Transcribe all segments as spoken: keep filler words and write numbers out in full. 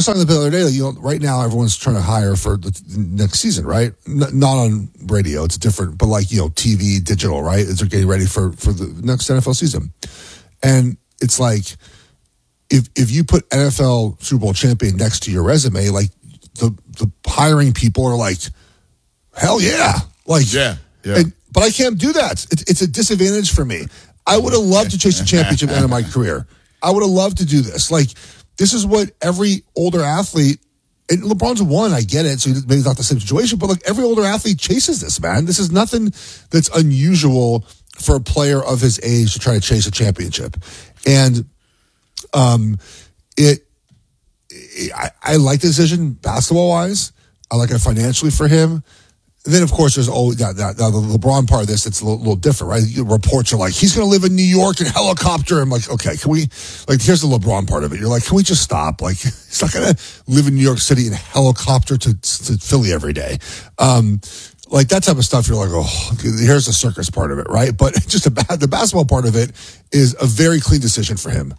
talking the other day, like, you know, right now everyone's trying to hire for the next season, right? N- not on radio, it's different, but like, you know, T V, digital, right? They're getting ready for, for the next N F L season. And it's like, if if you put N F L Super Bowl champion next to your resume, like the the hiring people are like, hell yeah. Like, yeah, yeah. And, but I can't do that. It's, it's a disadvantage for me. I would have loved to chase a championship end of my career. I would have loved to do this. Like, this is what every older athlete, and LeBron's won, I get it, so maybe it's not the same situation, but like every older athlete chases this, man. This is nothing that's unusual for a player of his age to try to chase a championship. And um, it, it I, I like the decision basketball-wise. I like it financially for him. And then, of course, there's always that, that, that, the LeBron part of this. It's a little, little different, right? Reports are like, he's going to live in New York in helicopter. I'm like, okay, can we, like, here's the LeBron part of it. You're like, can we just stop? Like, he's not going to live in New York City in a helicopter to, to Philly every day. Um, like, that type of stuff, you're like, oh, here's the circus part of it, right? But just a, the basketball part of it is a very clean decision for him.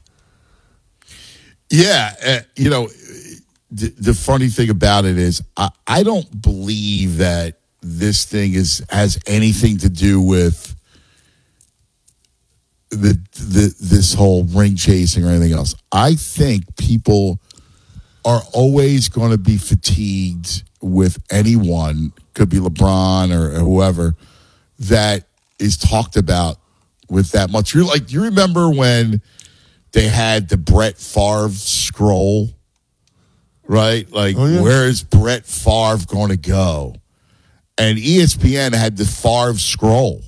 Yeah. Uh, you know, the, the funny thing about it is I, I don't believe that this thing is has anything to do with the the this whole ring chasing or anything else. I think people are always going to be fatigued with anyone, could be LeBron or, or whoever, that is talked about with that much. You're like, you remember when they had the Brett Favre scroll, right? Like, oh, yeah. Where is Brett Favre going to go? And E S P N had the Favre scroll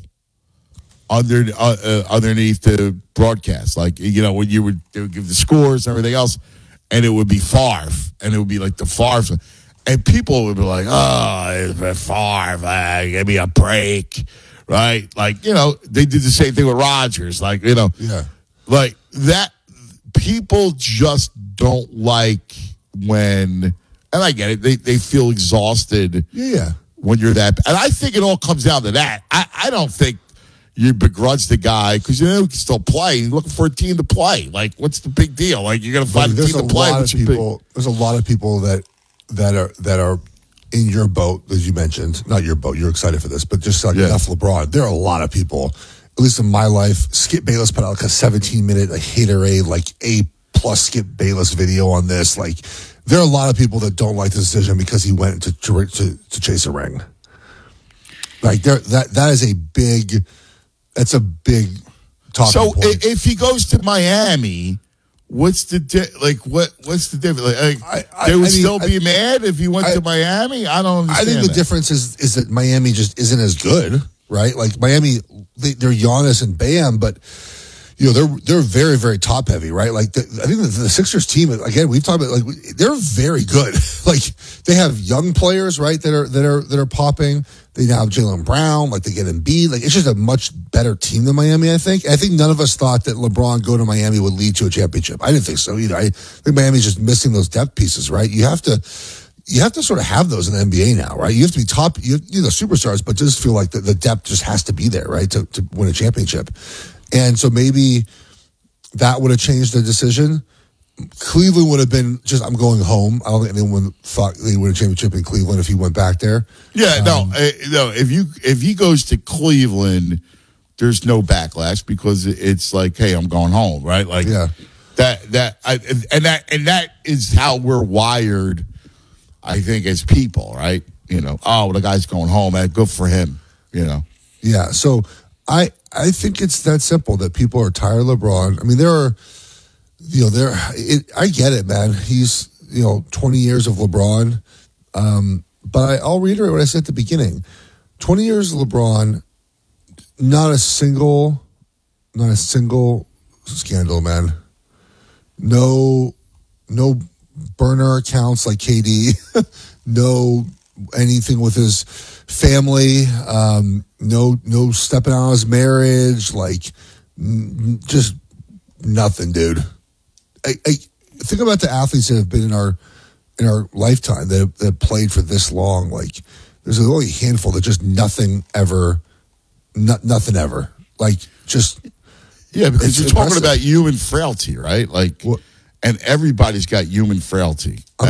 under uh, uh, underneath the broadcast, like, you know, when you would, they would give the scores and everything else, and it would be Favre, and it would be like the Favre, and people would be like, "Oh, Favre, uh, give me a break," right? Like, you know, they did the same thing with Rodgers, like, you know, yeah, like that. People just don't like when, and I get it, they they feel exhausted. Yeah. When you're that, and I think it all comes down to that. I, I don't think you begrudge the guy because you know he can still play. You're looking for a team to play. Like, what's the big deal? Like, you're gonna find Look, a team to play. Lot of people, there's a lot of people that that are that are in your boat, as you mentioned. Not your boat. You're excited for this, but just like yeah. enough LeBron. There are a lot of people, at least in my life. Skip Bayless put out like a seventeen minute like haterade, like A plus Skip Bayless video on this. Like, there are a lot of people that don't like the decision because he went to to, to, to chase a ring. Like, there, that that is a big, that's a big talking so point. So if he goes to Miami, what's the di- like? What what's the difference? Like, I, I, they would I mean, still be I, mad if he went I, to Miami. I don't understand. I think the that. difference is is that Miami just isn't as good, right? Like, Miami, they, they're Giannis and Bam, but you know, they're they're very, very top heavy, right? Like, the, I think the, the Sixers team, again, we've talked about, like, they're very good. Like, they have young players, right, that are that are that are popping. They now have Jaylen Brown, like, they get Embiid. Like, it's just a much better team than Miami, I think. I think none of us thought that LeBron going to Miami would lead to a championship. I didn't think so either. I think Miami's just missing those depth pieces, right? You have to you have to sort of have those in the N B A now, right? You have to be top, you, you know, superstars, but just feel like the, the depth just has to be there, right, to, to win a championship. And so maybe that would have changed the decision. Cleveland would have been just, I'm going home. I don't think anyone thought they would win a championship in Cleveland if he went back there. Yeah, um, no, uh, no. If you if he goes to Cleveland, there's no backlash because it's like, hey, I'm going home, right? Like, yeah. that that I, and that and that is how we're wired, I think, as people, right? You know, oh, well, the guy's going home, man, good for him, you know. Yeah, so I I think it's that simple that people are tired of LeBron. I mean, there are, you know, there. It, I get it, man. He's, you know, twenty years of LeBron. Um, but I, I'll reiterate what I said at the beginning. twenty years of LeBron, not a single, not a single scandal, man. No, no burner accounts like K D. No anything with his family. Um, no, no stepping out of his marriage. Like, n- just nothing, dude. I, I think about the athletes that have been in our in our lifetime that have, that have played for this long. Like, there's only a handful that just nothing ever, not, nothing ever. Like, just yeah, because you're impressive. talking about human frailty, right? Like, Well, and everybody's got human frailty.